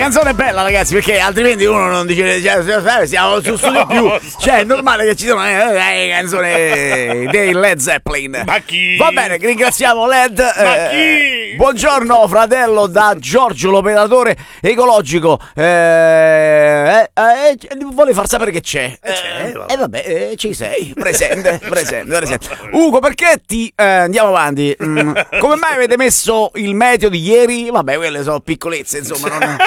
canzone è bella, ragazzi, perché altrimenti uno non dice siamo su Studio Più. Cioè, è normale che ci sono canzoni dei Led Zeppelin. Ma chi? Va bene, ringraziamo Led. Ma chi? Buongiorno, fratello, da Giorgio, l'operatore ecologico. Vuole far sapere che c'è. Vabbè, ci sei. Presente. Ugo, perché andiamo avanti. Come mai avete messo il meteo di ieri? Vabbè, quelle sono piccolezze, insomma. Non...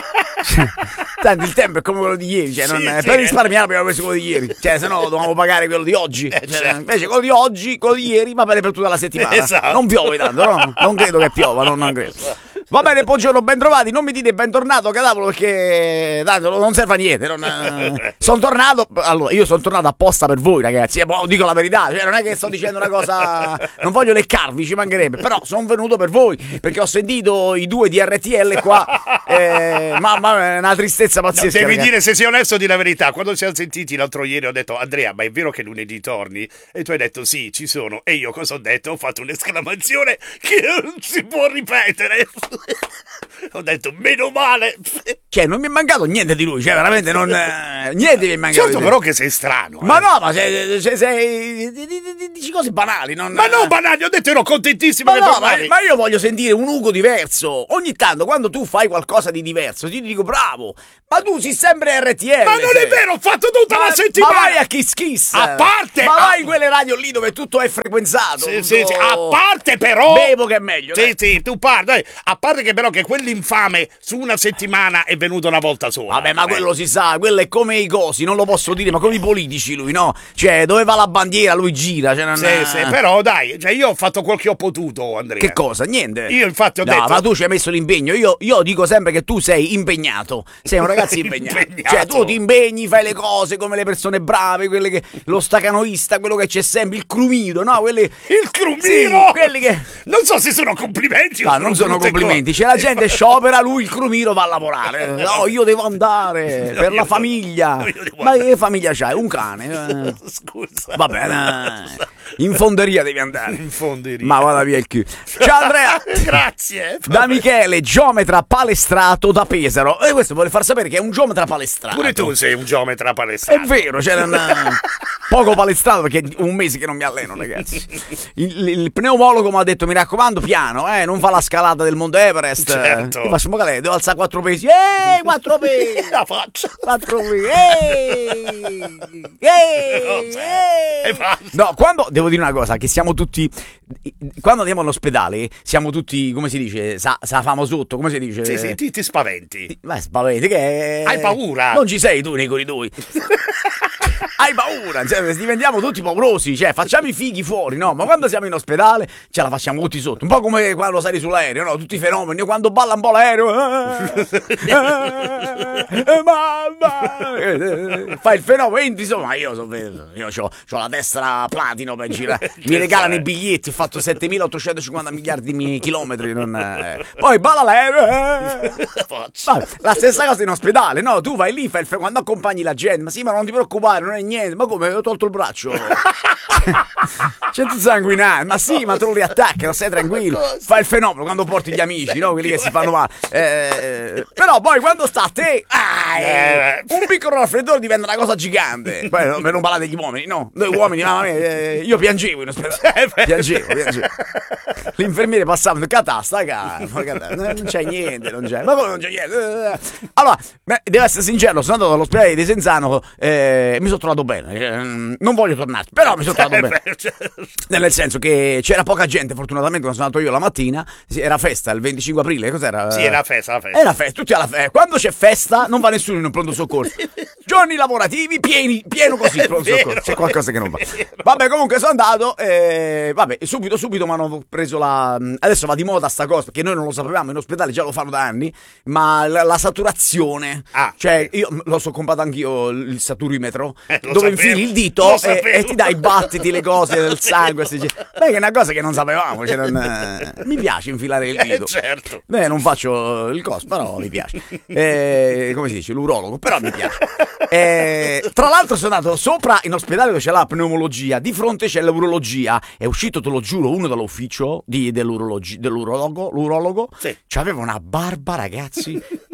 Tanto il tempo è come quello di ieri, cioè, per risparmiare abbiamo messo quello di ieri, cioè se no dovevamo pagare quello di oggi. Invece quello di oggi, quello di ieri va bene per tutta la settimana. Esatto. Non piove tanto, no? Non credo che piova, non credo. Va bene, buongiorno, bentrovati. Non mi dite bentornato, cadavolo, perché tanto non serve a niente. Sono tornato. Allora, io sono tornato apposta per voi, ragazzi. Dico la verità, cioè, non è che sto dicendo una cosa. Non voglio leccarvi, ci mancherebbe. Però sono venuto per voi perché ho sentito i due di RTL qua. Mamma, è una tristezza pazzesca. Devi ragazzi. dire, se sei onesto, di la verità. Quando ci siamo sentiti l'altro ieri, ho detto: Andrea, ma è vero che lunedì torni? E tu hai detto: sì, ci sono. E io cosa ho detto? Ho fatto un'esclamazione che non si può ripetere. Ho detto meno male. Cioè non mi è mancato niente di lui, cioè veramente non niente mi è mancato. Certo, però che sei strano. Ma no, ma sei dici cose banali, non. Ma no, banali, ho detto ero contentissimo. Ma no, ma io voglio sentire un Ugo diverso. Ogni tanto quando tu fai qualcosa di diverso ti dico bravo. Ma tu sei sempre RTL. Ma non è vero, ho fatto tutta la settimana. Ma vai a Kiss Kiss. A parte. Ma vai in quelle radio lì dove tutto è frequenzato. Sì. A parte però. Bevo che è meglio. Sì, tu parli. A parte che però che quell'infame su una settimana è venuto una volta sola. Vabbè, ma quello si sa, quello è come i cosi, non lo posso dire, ma come i politici lui, no? Cioè, dove va la bandiera lui gira, cioè non Sì, però dai, cioè io ho fatto quel che ho potuto, Andrea. Che cosa? Niente. Io infatti ho detto. Ma tu ci hai messo l'impegno. Io dico sempre che tu sei impegnato. Sei un ragazzo impegnato. Cioè, tu ti impegni, fai le cose come le persone brave, quelle che lo stacanoista, quello che c'è sempre, il crumiro, no? Il crumiro! Sì, quelli che. Non so se sono complimenti. No, non sono complimenti. C'è la gente sciopera, lui il crumiro va a lavorare. No, io devo andare per la famiglia. Ma che famiglia c'hai? Un cane. Scusa. Va bene. In fonderia devi andare. In fonderia. Ma vada via il culo. Ciao Andrea. Grazie. Da Michele, geometra palestrato da Pesaro. E questo vuole far sapere che è un geometra palestrato. Pure tu sei un geometra palestrato. È vero, c'era poco palestrato perché è un mese che non mi alleno, ragazzi. Il pneumologo mi ha detto: mi raccomando, piano, non fa la scalata del Monte Everest. Certo. Io faccio magari, devo alzare 4 pesi. 4 pesi. La faccia. 4 pesi. No, quando devo dire una cosa, che siamo tutti. Quando andiamo all'ospedale, siamo tutti, come si dice, famo sotto, come si dice? Sì, ti spaventi. Ma spaventi, che hai paura? Non ci sei tu nei corridoi. Hai paura, cioè, diventiamo tutti paurosi, cioè facciamo i fighi fuori, no? Ma quando siamo in ospedale ce la facciamo tutti sotto, un po' come quando sali sull'aereo, no? Tutti i fenomeni, quando balla un po' l'aereo, mamma, fai il fenomeno, insomma, io ho la destra platino per girare, mi regalano i biglietti, ho fatto 7.850 miliardi di chilometri, poi balla l'aereo, la stessa cosa in ospedale, no? Tu vai lì, fai quando accompagni la gente, ma sì, ma non ti preoccupare, non è niente, ma come, ho tolto il braccio, c'è tutto sanguinato, ma sì, ma te lo riattaccano, stai tranquillo, fai il fenomeno quando porti gli amici, no? Quelli che si fanno male, però poi quando sta a te, un piccolo raffreddore diventa una cosa gigante. Poi per non parlare degli uomini, no? Noi uomini, mamma mia, io piangevo in ospedale, piangevo. L'infermiere passava, catasta, non c'è niente, ma come non c'è niente? Allora, devo essere sincero, sono andato all'ospedale di Desenzano, mi sono trovato bene, non voglio tornarci, però mi sono trovato bene, nel senso che c'era poca gente, fortunatamente quando sono andato io la mattina, era festa, il 25 aprile, cos'era? Sì, era festa. Era festa, tutti alla festa, quando c'è festa non va nessuno in un pronto soccorso, giorni lavorativi pieno così il pronto soccorso, c'è qualcosa che non va. Vabbè, comunque sono andato, vabbè, subito mi hanno preso adesso va di moda sta cosa, perché noi non lo sapevamo, in ospedale già lo fanno da anni, ma la saturazione, cioè io lo so comprato anch'io il saturimetro, dove infili il dito e ti dai i battiti, le cose del sangue, beh, che è una cosa che non sapevamo, cioè mi piace infilare il dito, certo. Beh, non faccio il coso, però mi piace, come si dice, l'urologo, però mi piace. Tra l'altro sono andato sopra in ospedale dove c'è la pneumologia, di fronte c'è l'urologia, è uscito, te lo giuro, uno dall'ufficio dell'urologo, sì. c'aveva una barba, ragazzi,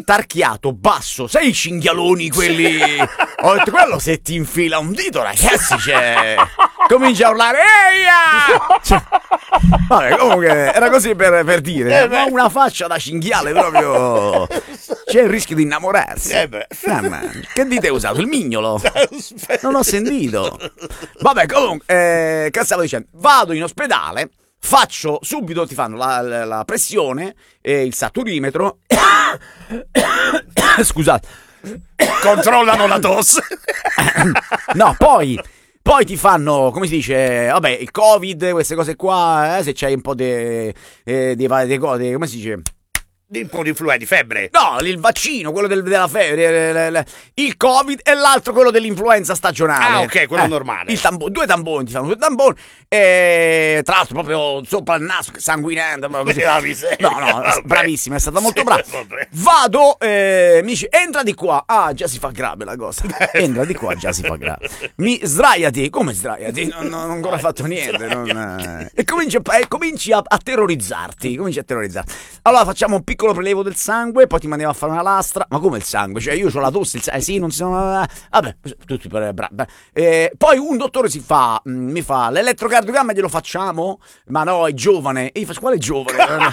intarchiato, basso, sai i cinghialoni quelli? Ho detto, quello se ti infila un dito, ragazzi, comincia a urlare, eia! Cioè, vabbè, comunque, era così per dire, ma una faccia da cinghiale proprio, c'è il rischio di innamorarsi. Che dite hai usato? Il mignolo? Non ho sentito. Vabbè, comunque, che stavo dicendo? Vado in ospedale, faccio subito, ti fanno la pressione, il saturimetro. Scusate. Controllano la tosse. No, poi ti fanno, come si dice, vabbè, il Covid, queste cose qua, se c'hai un po' di cose, come si dice? Un po' di influenza, di febbre. No, il vaccino, quello della febbre, il Covid e l'altro quello dell'influenza stagionale. Ah, ok, quello normale. Due tamponi, ti fanno due tamponi, e tra l'altro proprio sopra il naso, sanguinante. No, bravissima, è stata molto brava. Vado, mi dice, entra di qua. Ah, già si fa grave la cosa. Entra di qua, già si fa grave. Sdraiati, come sdraiati? Non ho ancora fatto niente. E cominci a terrorizzarti. Allora facciamo un piccolo prelevo del sangue, poi ti mandiamo a fare una lastra. Ma come il sangue? Cioè io ho la tosse, sì, non si sono. Vabbè, tutti bravi. Poi un dottore mi fa l'elettrocardiogramma, glielo facciamo? Ma no, è giovane. E io faccio, quale giovane?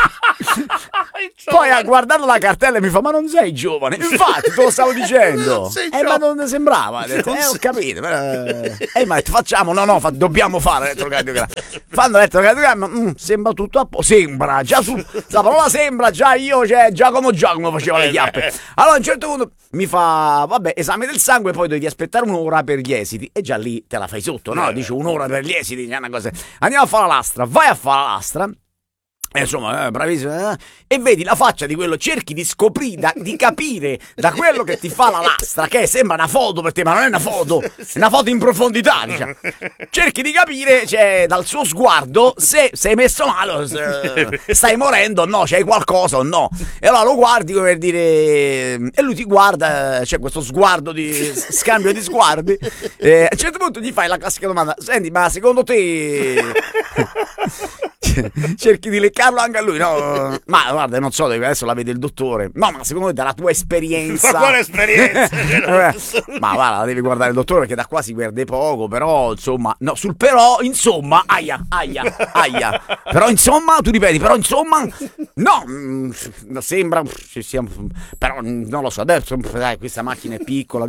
Poi ha guardato la cartella e mi fa, ma non sei giovane? Infatti, te lo stavo dicendo. Ma non sembrava. Ho capito. Ma facciamo, dobbiamo fare l'elettrocardiogramma. Fanno l'elettrocardiogramma, sembra tutto a posto. Sembra, già la parola sembra, già io, Giacomo faceva le chiappe. Allora a un certo punto mi fa, vabbè, esame del sangue, poi devi aspettare un'ora per gli esiti. E già lì te la fai sotto, no? Dice un'ora per gli esiti, c'è una cosa. Andiamo a fare la lastra, vai a fare la lastra. Insomma, bravissimo. E vedi la faccia di quello, cerchi di scoprire, di capire da quello che ti fa la lastra, che sembra una foto per te, ma non è una foto, è una foto in profondità, diciamo. Cerchi di capire, dal suo sguardo, se sei messo male, se stai morendo o no, c'hai qualcosa o no. E allora lo guardi come per dire, e lui ti guarda, c'è questo sguardo di scambio di sguardi. A un certo punto gli fai la classica domanda, senti, ma secondo te cerchi di leccarlo anche a lui, no? Ma guarda, non so, adesso la vede il dottore. No, ma secondo me dalla tua esperienza. Ma quale esperienza? Ma guarda, la devi guardare il dottore, perché da qua si perde poco, però insomma, no, sul però, insomma, aia. Però insomma, tu ripeti, però insomma, no, sembra, però non lo so, adesso dai, questa macchina è piccola.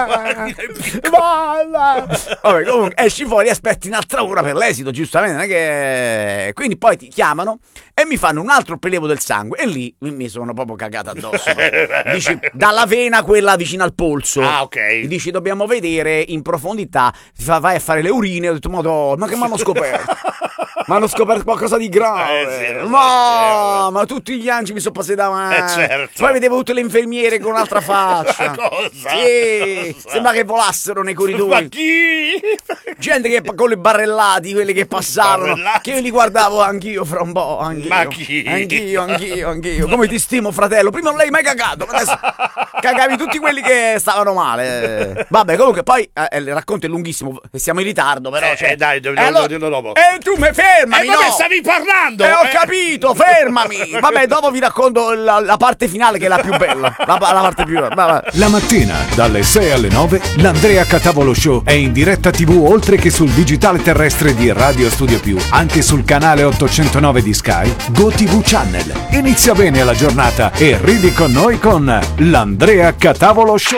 Vabbè, comunque esci fuori, aspetti un'altra ora per l'esito, giustamente, non è che. Quindi poi ti chiamano e mi fanno un altro prelevo del sangue e lì mi sono proprio cagato addosso. Dici, dalla vena quella vicino al polso. Ah, ok. Dici, dobbiamo vedere in profondità. Vai a fare le urine. Ho detto, ma che mi hanno scoperto? Mi hanno scoperto qualcosa di grave. Sì, ma tutti gli angeli mi sono passati davanti. Certo. Poi vedevo tutte le infermiere con un'altra faccia. Cosa? Sì, sembra che volassero nei corridoi. Ma chi? Gente che con le barrellati, quelli che passavano, che io li guardavo anch'io fra un po'. Ma chi? Anch'io. Come ti stimo, fratello. Prima non l'hai mai cagato, ma adesso cagavi tutti quelli che stavano male. Vabbè, comunque poi il racconto è lunghissimo, siamo in ritardo, però. Dai, lo dirò dopo. Tu mi fermami, ma no? stavi parlando? Ho capito, fermami. Vabbè, dopo vi racconto la parte finale, che è la più bella. La parte più bella. La mattina, dalle 6 alle 9, l'Andrea Catavolo Show è in diretta TV, oltre che sul digitale terrestre di Radio Studio Più, anche sul canale 809 di Sky, GoTV Channel. Inizia bene la giornata e ridi con noi con l'Andrea Catavolo Show.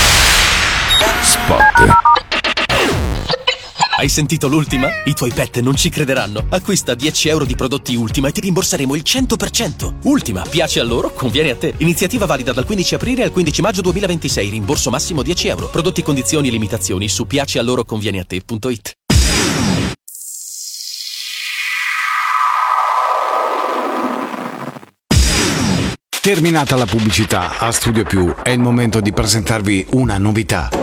Spot. Hai sentito l'ultima? I tuoi pet non ci crederanno. Acquista 10 euro di prodotti Ultima e ti rimborseremo il 100%. Ultima, piace a loro, conviene a te. Iniziativa valida dal 15 aprile al 15 maggio 2026. Rimborso massimo 10 euro. Prodotti, condizioni e limitazioni su piacealoroconvieneate.it. Terminata la pubblicità, a Studio Più è il momento di presentarvi una novità.